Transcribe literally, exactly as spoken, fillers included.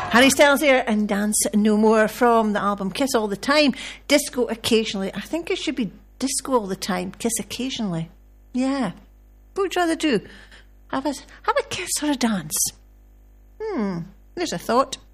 Harry Styles there and Dance No More from the album Kiss All the Time, Disco Occasionally. I think it should be disco all the time, kiss occasionally. Yeah. What would you rather do? Have a, have a kiss or a dance? Hmm, there's a thought.